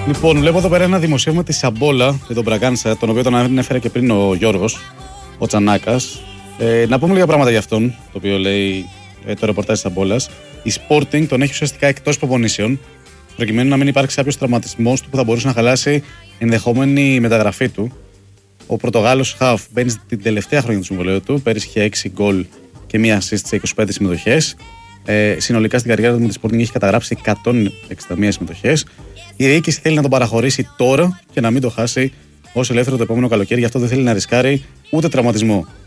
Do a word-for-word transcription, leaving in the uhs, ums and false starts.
Λοιπόν, βλέπω εδώ πέρα ένα δημοσίευμα τη Σαμπόλα για τον Μπραγκάνσα, τον οποίο τον ανέφερε και πριν ο Γιώργος, ο Τσανάκας. Ε, να πούμε λίγα πράγματα για αυτόν, το οποίο λέει ε, το ρεπορτάζ της Σαμπόλας. Η Sporting τον έχει ουσιαστικά εκτός προπονήσεων, προκειμένου να μην υπάρξει κάποιος τραυματισμός του που θα μπορούσε να χαλάσει ενδεχόμενη μεταγραφή του. Ο Πορτογάλος Χαφ μπαίνει στην τελευταία χρονιά του συμβολαίου του. Πέρυσι είχε έξι γκολ και μία assist σε είκοσι πέντε συμμετοχές. Ε, συνολικά στην καριέρα του με τη Sporting έχει καταγράψει εκατόν εξήντα μία συμμετοχές. Η διοίκηση θέλει να τον παραχωρήσει τώρα και να μην το χάσει ως ελεύθερο το επόμενο καλοκαίρι. Γι' αυτό δεν θέλει να ρισκάρει ούτε τραυματισμό.